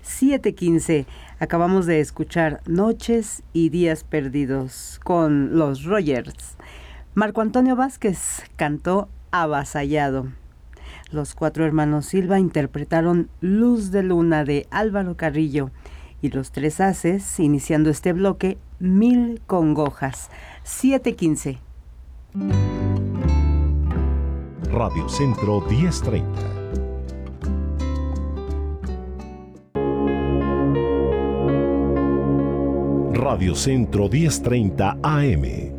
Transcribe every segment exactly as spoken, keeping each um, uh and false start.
siete quince. Acabamos de escuchar Noches y Días Perdidos con los Rogers. Marco Antonio Vázquez cantó Avasallado. Los cuatro hermanos Silva interpretaron Luz de Luna de Álvaro Carrillo. Y los Tres Haces, iniciando este bloque, Mil Congojas. siete quince. Radio Centro diez treinta. Radio Centro diez treinta A M.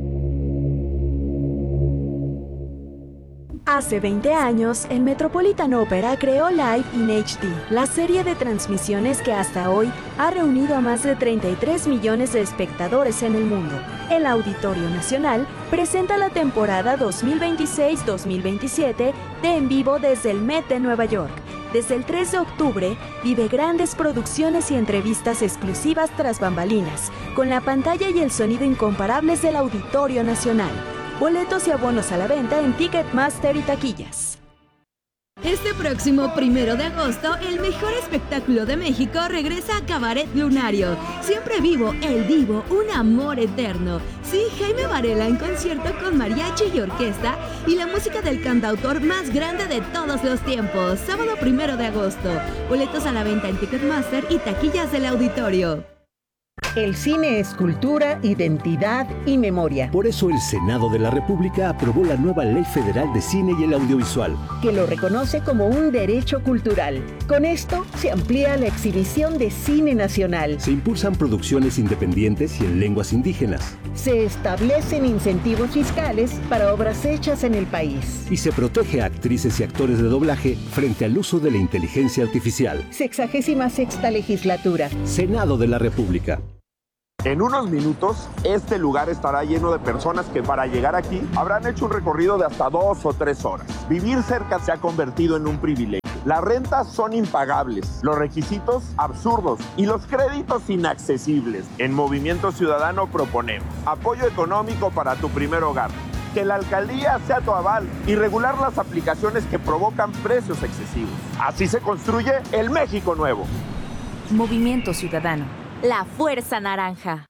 Hace veinte años, el Metropolitan Opera creó Live in H D, la serie de transmisiones que hasta hoy ha reunido a más de treinta y tres millones de espectadores en el mundo. El Auditorio Nacional presenta la temporada dos mil veintiséis dos mil veintisiete de En Vivo desde el Met de Nueva York. Desde el tres de octubre, vive grandes producciones y entrevistas exclusivas tras bambalinas, con la pantalla y el sonido incomparables del Auditorio Nacional. Boletos y abonos a la venta en Ticketmaster y taquillas. Este próximo primero de agosto, el mejor espectáculo de México regresa a Cabaret Lunario. Siempre vivo, el Divo, un amor eterno. Sí, Jaime Varela en concierto con mariachi y orquesta y la música del cantautor más grande de todos los tiempos. Sábado primero de agosto. Boletos a la venta en Ticketmaster y taquillas del auditorio. El cine es cultura, identidad y memoria. Por eso el Senado de la República aprobó la nueva Ley Federal de Cine y el Audiovisual, que lo reconoce como un derecho cultural. Con esto se amplía la exhibición de cine nacional. Se impulsan producciones independientes y en lenguas indígenas. Se establecen incentivos fiscales para obras hechas en el país. Y se protege a actrices y actores de doblaje frente al uso de la inteligencia artificial. Sexagésima sexta legislatura. Senado de la República. En unos minutos, este lugar estará lleno de personas que para llegar aquí habrán hecho un recorrido de hasta dos o tres horas. Vivir cerca se ha convertido en un privilegio. Las rentas son impagables, los requisitos absurdos y los créditos inaccesibles. En Movimiento Ciudadano proponemos apoyo económico para tu primer hogar, que la alcaldía sea tu aval y regular las aplicaciones que provocan precios excesivos. Así se construye el México nuevo. Movimiento Ciudadano. La fuerza naranja.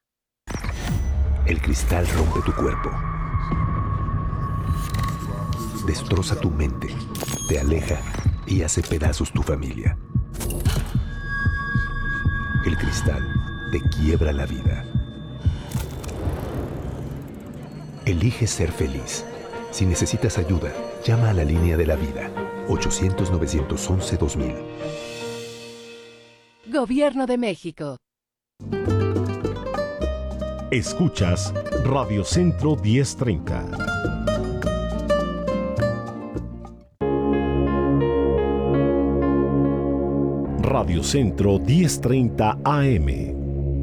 El cristal rompe tu cuerpo. Destroza tu mente. Te aleja y hace pedazos tu familia. El cristal te quiebra la vida. Elige ser feliz. Si necesitas ayuda, llama a la línea de la vida. ochocientos, novecientos once, dos mil. Gobierno de México. Escuchas Radio Centro diez treinta. Radio Centro diez treinta A M.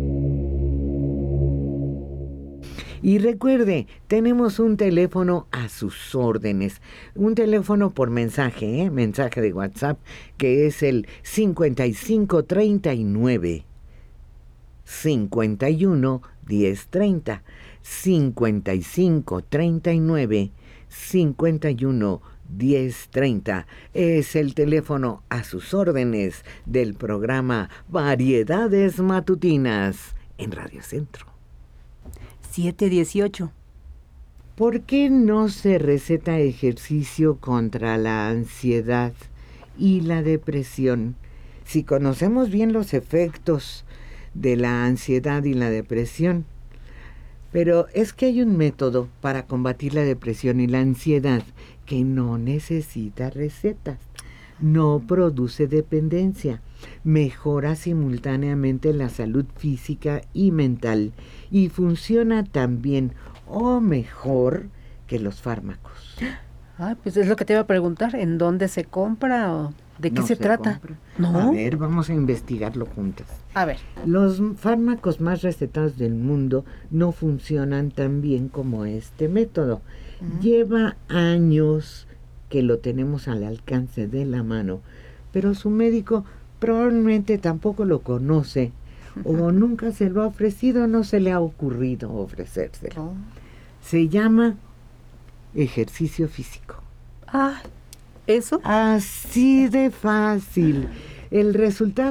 Y recuerde, tenemos un teléfono a sus órdenes, un teléfono por mensaje, ¿eh? mensaje de WhatsApp, que es el cincuenta y cinco treinta y nueve cincuenta y uno diez treinta, cincuenta y cinco treinta y nueve cincuenta y uno diez treinta. Es el teléfono a sus órdenes del programa Variedades Matutinas en Radio Centro. siete dieciocho. ¿Por qué no se receta ejercicio contra la ansiedad y la depresión? Si conocemos bien los efectos de la ansiedad y la depresión. Pero es que hay un método para combatir la depresión y la ansiedad que no necesita recetas, no produce dependencia, mejora simultáneamente la salud física y mental y funciona tan bien o mejor que los fármacos. Ah, pues es lo que te iba a preguntar, ¿en dónde se compra o de qué No se, se trata? compra. ¿No? A ver, vamos a investigarlo juntas. A ver. Los fármacos más recetados del mundo no funcionan tan bien como este método. Uh-huh. Lleva años que lo tenemos al alcance de la mano, pero su médico probablemente tampoco lo conoce o nunca se lo ha ofrecido, no se le ha ocurrido ofrecérselo. Oh. Se llama ejercicio físico. Ah, ¿eso? Así de fácil. El resultado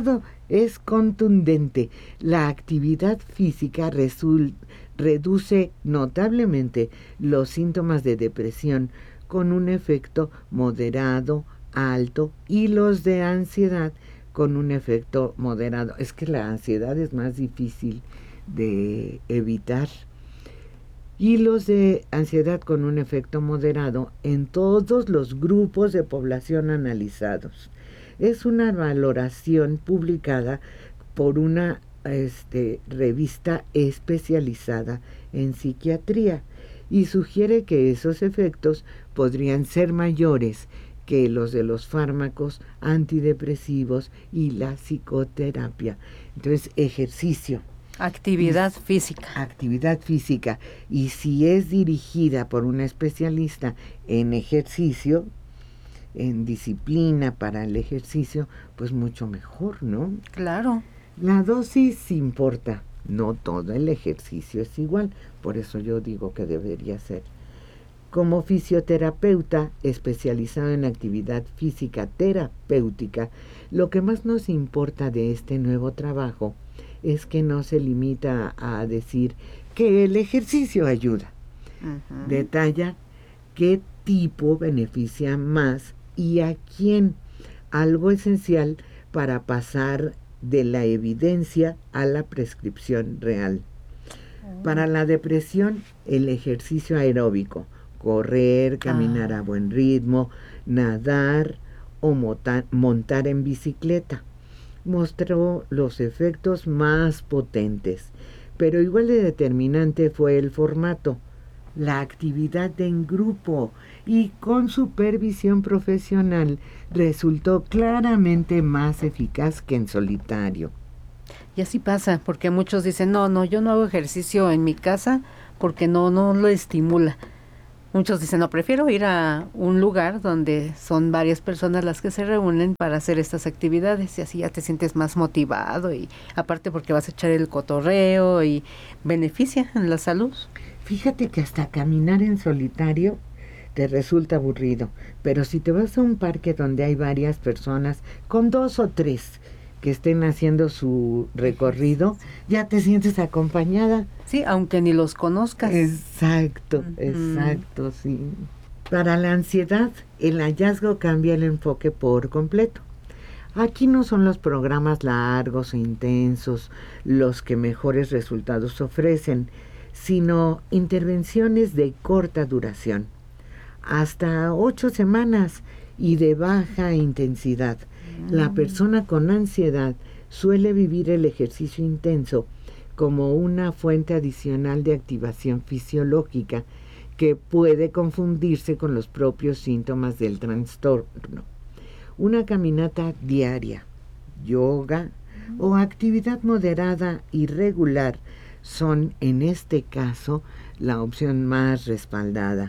es contundente. La actividad física resul- reduce notablemente los síntomas de depresión con un efecto moderado, alto, y los de ansiedad con un efecto moderado. Es que la ansiedad es más difícil de evitar. Y los de ansiedad con un efecto moderado en todos los grupos de población analizados. Es una valoración publicada por una este, revista especializada en psiquiatría y sugiere que esos efectos podrían ser mayores que los de los fármacos antidepresivos y la psicoterapia. Entonces, ejercicio. Actividad y, física. Actividad física. Y si es dirigida por un especialista en ejercicio, en disciplina para el ejercicio, pues mucho mejor, ¿no? Claro. La dosis importa. No todo el ejercicio es igual. Por eso yo digo que debería ser. Como fisioterapeuta especializado en actividad física terapéutica, lo que más nos importa de este nuevo trabajo es que no se limita a decir que el ejercicio ayuda. Uh-huh. Detalla qué tipo beneficia más y a quién, algo esencial para pasar de la evidencia a la prescripción real. Uh-huh. Para la depresión, el ejercicio aeróbico, correr, caminar ah. a buen ritmo, nadar o montar, montar en bicicleta, mostró los efectos más potentes, pero igual de determinante fue el formato, la actividad en grupo y con supervisión profesional resultó claramente más eficaz que en solitario. Y así pasa, porque muchos dicen, no, no, yo no hago ejercicio en mi casa porque no, no lo estimula. Muchos dicen, no, prefiero ir a un lugar donde son varias personas las que se reúnen para hacer estas actividades y así ya te sientes más motivado y aparte porque vas a echar el cotorreo y beneficia en la salud. Fíjate que hasta caminar en solitario te resulta aburrido, pero si te vas a un parque donde hay varias personas, con dos o tres que estén haciendo su recorrido, ya te sientes acompañada. Sí, aunque ni los conozcas. Exacto, uh-huh. exacto, sí. Para la ansiedad, el hallazgo cambia el enfoque por completo. Aquí no son los programas largos e intensos los que mejores resultados ofrecen, sino intervenciones de corta duración, hasta ocho semanas y de baja intensidad. La persona con ansiedad suele vivir el ejercicio intenso como una fuente adicional de activación fisiológica que puede confundirse con los propios síntomas del trastorno. Una caminata diaria, yoga o actividad moderada y regular son en este caso la opción más respaldada.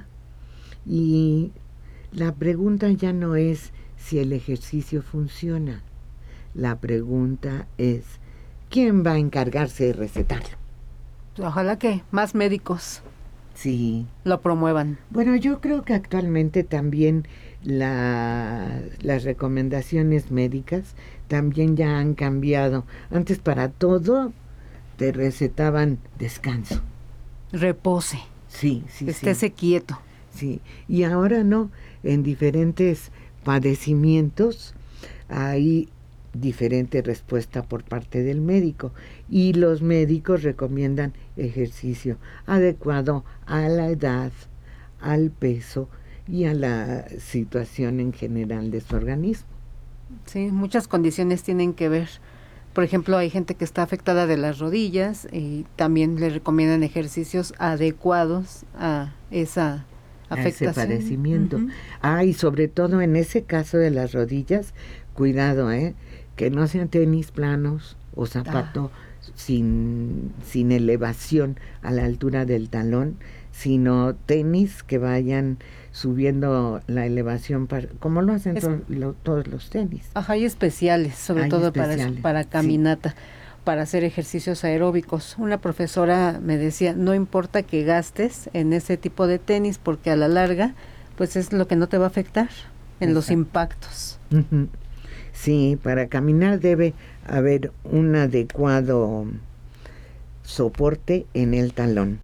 Y la pregunta ya no es si el ejercicio funciona. La pregunta es, ¿quién va a encargarse de recetarlo? Ojalá que más médicos sí lo promuevan. Bueno, yo creo que actualmente también la, las recomendaciones médicas también ya han cambiado. Antes para todo te recetaban descanso. Repose. Sí, sí, Estése sí. quieto. Sí, y ahora no, en diferentes padecimientos hay diferente respuesta por parte del médico y los médicos recomiendan ejercicio adecuado a la edad, al peso y a la situación en general de su organismo. Sí, muchas condiciones tienen que ver. Por ejemplo, hay gente que está afectada de las rodillas y también le recomiendan ejercicios adecuados a esa afectación. A ese padecimiento. Uh-huh. Ah, y sobre todo en ese caso de las rodillas, cuidado, ¿eh? Que no sean tenis planos o zapato ah. sin, sin elevación a la altura del talón, sino tenis que vayan subiendo la elevación, para, como lo hacen es, to, lo, todos los tenis. Ajá, hay especiales, sobre hay todo especiales. para para caminata, sí. para hacer ejercicios aeróbicos. Una profesora me decía, no importa que gastes en ese tipo de tenis, porque a la larga, pues es lo que no te va a afectar en Exacto. los impactos. Uh-huh. Sí, para caminar debe haber un adecuado soporte en el talón.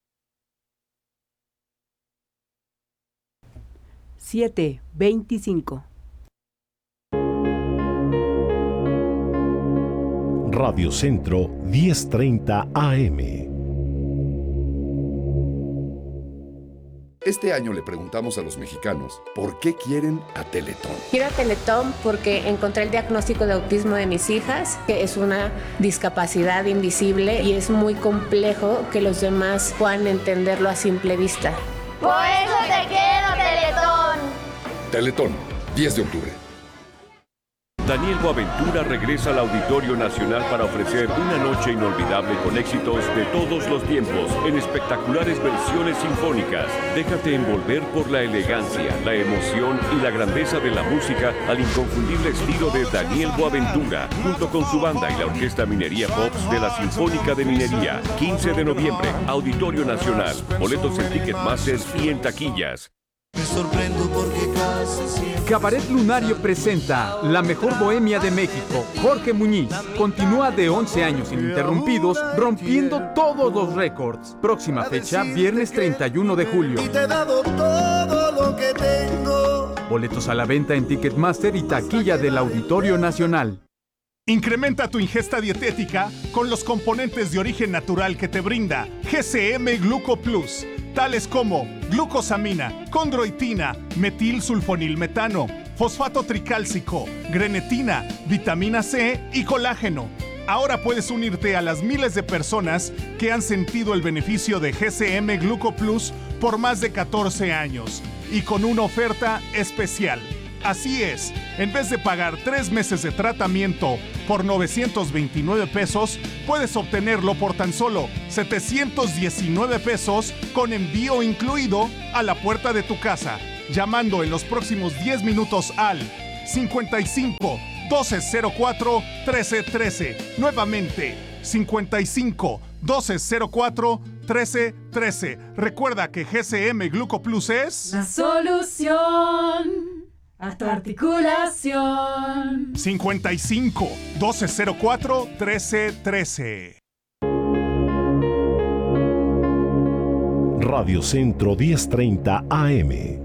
siete veinticinco. Radio Centro diez treinta A M. Este año le preguntamos a los mexicanos por qué quieren a Teletón. Quiero a Teletón porque encontré el diagnóstico de autismo de mis hijas, que es una discapacidad invisible y es muy complejo que los demás puedan entenderlo a simple vista. Por eso te quiero, Teletón. Teletón, diez de octubre. Daniel Boaventura regresa al Auditorio Nacional para ofrecer una noche inolvidable con éxitos de todos los tiempos en espectaculares versiones sinfónicas. Déjate envolver por la elegancia, la emoción y la grandeza de la música al inconfundible estilo de Daniel Boaventura, junto con su banda y la Orquesta Minería Pops de la Sinfónica de Minería. quince de noviembre, Auditorio Nacional. Boletos en Ticketmaster y en taquillas. Me sorprendo porque casi siempre... Cabaret Lunario presenta La Mejor Bohemia de México. Jorge Muñiz continúa de once años ininterrumpidos, rompiendo todos los récords. Próxima fecha, viernes treinta y uno de julio. Y te he dado todo lo que tengo. Boletos a la venta en Ticketmaster y taquilla del Auditorio Nacional. Incrementa tu ingesta dietética con los componentes de origen natural que te brinda G C M Gluco Plus, tales como glucosamina, condroitina, metilsulfonilmetano, fosfato tricálcico, grenetina, vitamina C y colágeno. Ahora puedes unirte a las miles de personas que han sentido el beneficio de G C M Gluco Plus por más de catorce años y con una oferta especial. Así es, en vez de pagar tres meses de tratamiento por novecientos veintinueve pesos, puedes obtenerlo por tan solo setecientos diecinueve pesos con envío incluido a la puerta de tu casa, llamando en los próximos diez minutos al cincuenta y cinco, doce cero cuatro, trece trece. Nuevamente, cincuenta y cinco, doce cero cuatro, trece trece. Recuerda que G C M Gluco Plus es la solución a tu articulación. cincuenta y cinco, doce cero cuatro, trece trece. Radio Centro diez treinta A M.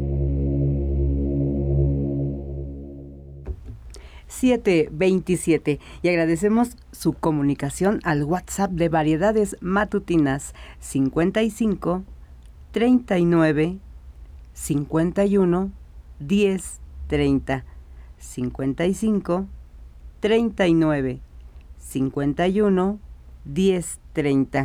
siete veintisiete. Y agradecemos su comunicación al WhatsApp de Variedades Matutinas cincuenta y cinco, treinta y nueve, cincuenta y uno, diez treinta. cincuenta y cinco, treinta y nueve, cincuenta y uno, diez treinta.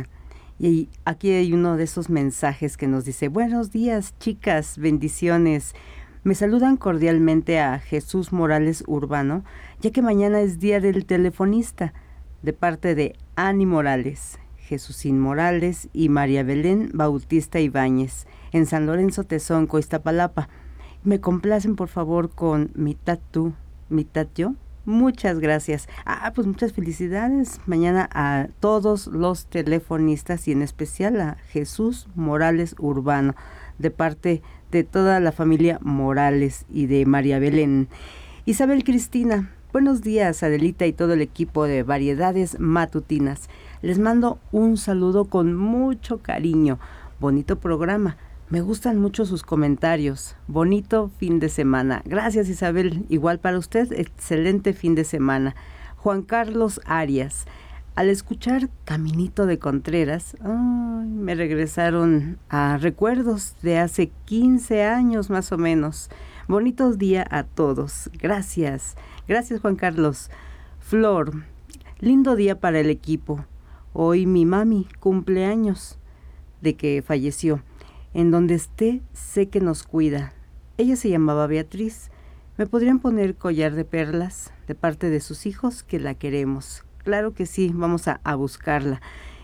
Y aquí hay uno de esos mensajes que nos dice: buenos días, chicas, bendiciones. Me saludan cordialmente a Jesús Morales Urbano, ya que mañana es Día del Telefonista, de parte de Ani Morales, Jesucín Morales y María Belén Bautista Ibáñez, en San Lorenzo Tezonco, Iztapalapa. Me complacen, por favor, con mitad tú, mitad yo. Muchas gracias. Ah, pues muchas felicidades mañana a todos los telefonistas y en especial a Jesús Morales Urbano, de parte de toda la familia Morales y de María Belén. Isabel Cristina, buenos días, Adelita y todo el equipo de Variedades Matutinas. Les mando un saludo con mucho cariño. Bonito programa. Me gustan mucho sus comentarios. Bonito fin de semana. Gracias, Isabel. Igual para usted, excelente fin de semana. Juan Carlos Arias. Al escuchar Caminito de Contreras, ay, me regresaron a recuerdos de hace quince años más o menos. Bonitos días a todos. Gracias. Gracias, Juan Carlos. Flor. Lindo día para el equipo. Hoy mi mami cumpleaños de que falleció. En donde esté, sé que nos cuida. Ella se llamaba Beatriz. ¿Me podrían poner collar de perlas de parte de sus hijos que la queremos? Claro que sí, vamos a, a buscarla.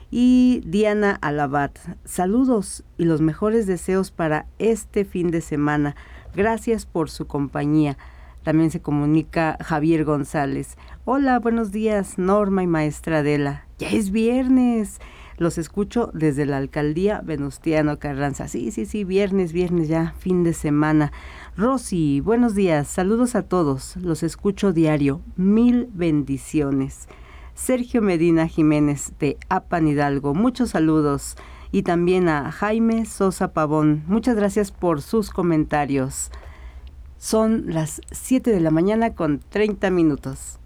Y Diana Alabat, saludos y los mejores deseos para este fin de semana. Gracias por su compañía. También se comunica Javier González. Hola, buenos días, Norma y maestra Adela. Ya es viernes. Los escucho desde la alcaldía Venustiano Carranza. Sí, sí, sí, viernes, viernes ya, fin de semana. Rosy, buenos días, saludos a todos. Los escucho diario. Mil bendiciones. Sergio Medina Jiménez de Apan Hidalgo, muchos saludos. Y también a Jaime Sosa Pavón. Muchas gracias por sus comentarios. Son las siete de la mañana con treinta minutos.